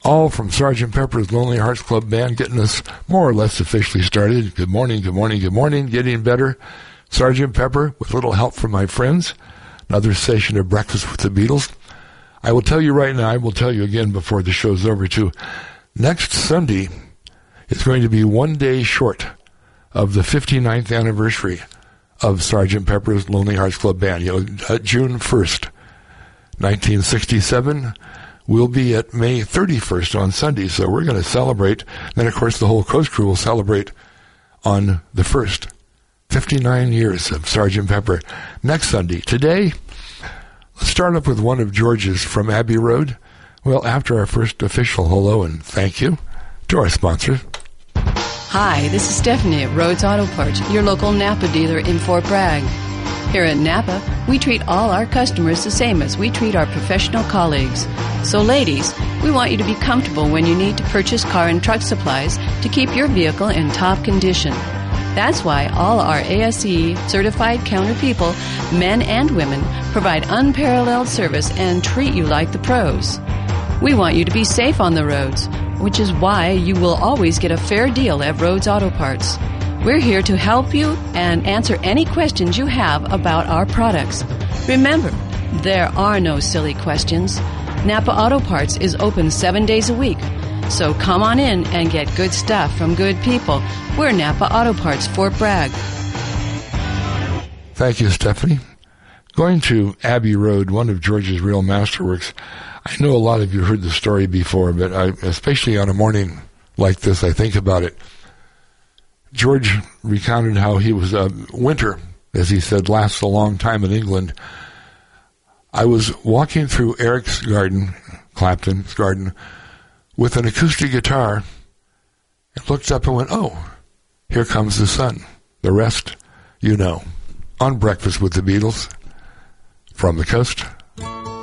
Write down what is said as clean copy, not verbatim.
all from Sgt. Pepper's Lonely Hearts Club Band, getting us more or less officially started. Good morning, good morning, good morning. Getting better. Sgt. Pepper, with little help from my friends. Another session of Breakfast with the Beatles. I will tell you right now, I will tell you again before the show's over too. Next Sunday is going to be 1 day short of the 59th anniversary of Sgt. Pepper's Lonely Hearts Club Band. June 1st, 1967. We'll be at May 31st on Sunday, so we're going to celebrate. Then, of course, the whole Coast Crew will celebrate on the 1st. 59 years of Sgt. Pepper. Next Sunday. Today, let's start up with one of George's from Abbey Road. Well, after our first official hello and thank you to our sponsors. Hi, this is Stephanie at Rhodes Auto Parts, your local Napa dealer in Fort Bragg. Here at Napa, we treat all our customers the same as we treat our professional colleagues. So ladies, we want you to be comfortable when you need to purchase car and truck supplies to keep your vehicle in top condition. That's why all our ASE certified counter people, men and women, provide unparalleled service and treat you like the pros. We want you to be safe on the roads, which is why you will always get a fair deal at Rhodes Auto Parts. We're here to help you and answer any questions you have about our products. Remember, there are no silly questions. Napa Auto Parts is open 7 days a week. So come on in and get good stuff from good people. We're Napa Auto Parts, Fort Bragg. Thank you, Stephanie. Going to Abbey Road, one of George's real masterworks. I know a lot of you heard the story before, but especially on a morning like this, I think about it. George recounted how he was winter, as he said, lasts a long time in England. I was walking through Eric's garden, Clapton's garden, with an acoustic guitar, and looked up and went, oh, here comes the sun. The rest, you know. On Breakfast with the Beatles, from the coast